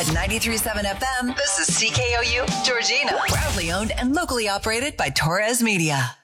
At 93.7 FM, this is CKOU, Georgina. Proudly owned and locally operated by Torres Media.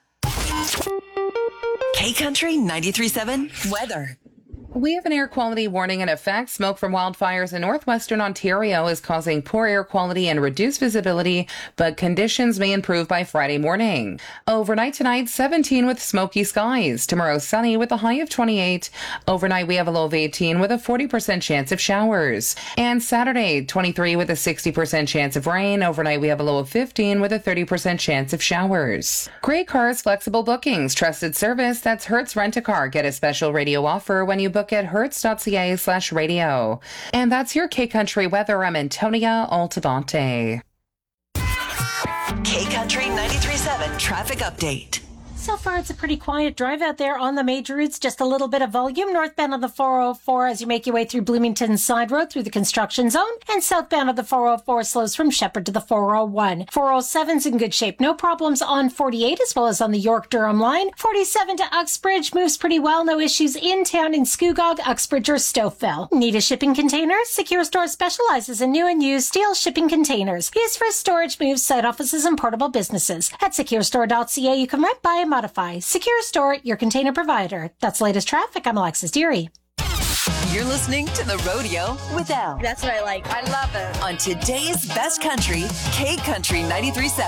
K-Country 93.7 weather. We have an air quality warning in effect. Smoke from wildfires in northwestern Ontario is causing poor air quality and reduced visibility, but conditions may improve by Friday morning. Overnight tonight, 17 with smoky skies. Tomorrow, sunny with a high of 28. Overnight, we have a low of 18 with a 40% chance of showers. And Saturday, 23 with a 60% chance of rain. Overnight, we have a low of 15 with a 30% chance of showers. Great Cars Flexible Bookings. Trusted service. That's Hertz Rent-A-Car. Get a special radio offer when you book at hertz.ca/radio. And that's your K-Country weather. I'm Antonia Altabante. K-Country 93.7 traffic update. So far, it's a pretty quiet drive out there on the major routes. Just a little bit of volume northbound of the 404 as you make your way through Bloomington Side Road through the construction zone, and southbound of the 404 slows from Shepherd to the 401. 407's in good shape. No problems on 48 as well as on the York-Durham line. 47 to Uxbridge moves pretty well. No issues in town in Scugog, Uxbridge, or Stouffville. Need a shipping container? Secure Store specializes in new and used steel shipping containers. Used for storage, moves, site offices, and portable businesses. At securestore.ca, you can rent, buy, and modify. Secure Store, your container provider. That's latest traffic. I'm Alexis Deary. You're listening to The Rodeo with Elle. That's what I like. I love it. On today's best country, K-Country 93.7.